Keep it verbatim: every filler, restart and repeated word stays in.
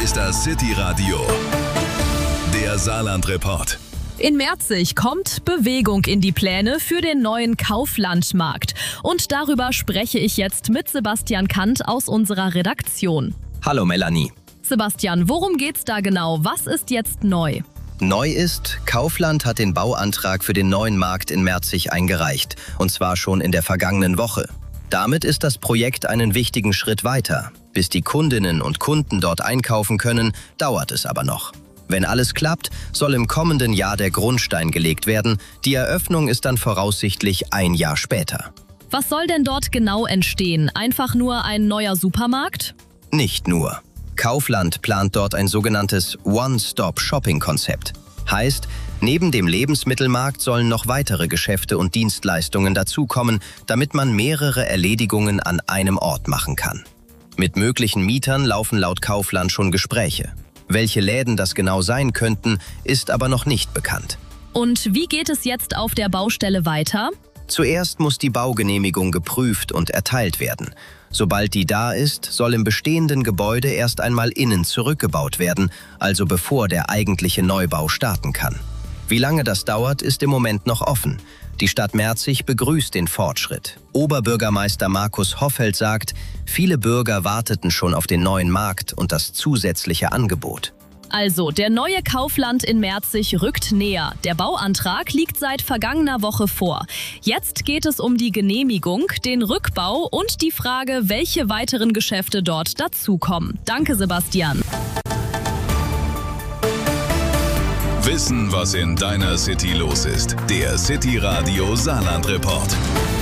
ist das City Radio, der Saarland-Report. In Merzig kommt Bewegung in die Pläne für den neuen Kauflandmarkt. Und darüber spreche ich jetzt mit Sebastian Kant aus unserer Redaktion. Hallo Melanie. Sebastian, worum geht's da genau? Was ist jetzt neu? Neu ist, Kaufland hat den Bauantrag für den neuen Markt in Merzig eingereicht. Und zwar schon in der vergangenen Woche. Damit ist das Projekt einen wichtigen Schritt weiter. Bis die Kundinnen und Kunden dort einkaufen können, dauert es aber noch. Wenn alles klappt, soll im kommenden Jahr der Grundstein gelegt werden. Die Eröffnung ist dann voraussichtlich ein Jahr später. Was soll denn dort genau entstehen? Einfach nur ein neuer Supermarkt? Nicht nur. Kaufland plant dort ein sogenanntes One-Stop-Shopping-Konzept. Heißt, neben dem Lebensmittelmarkt sollen noch weitere Geschäfte und Dienstleistungen dazukommen, damit man mehrere Erledigungen an einem Ort machen kann. Mit möglichen Mietern laufen laut Kaufland schon Gespräche. Welche Läden das genau sein könnten, ist aber noch nicht bekannt. Und wie geht es jetzt auf der Baustelle weiter? Zuerst muss die Baugenehmigung geprüft und erteilt werden. Sobald die da ist, soll im bestehenden Gebäude erst einmal innen zurückgebaut werden, also bevor der eigentliche Neubau starten kann. Wie lange das dauert, ist im Moment noch offen. Die Stadt Merzig begrüßt den Fortschritt. Oberbürgermeister Markus Hoffeld sagt, viele Bürger warteten schon auf den neuen Markt und das zusätzliche Angebot. Also, der neue Kaufland in Merzig rückt näher. Der Bauantrag liegt seit vergangener Woche vor. Jetzt geht es um die Genehmigung, den Rückbau und die Frage, welche weiteren Geschäfte dort dazukommen. Danke, Sebastian. Wissen, was in deiner City los ist. Der City Radio Saarland-Report.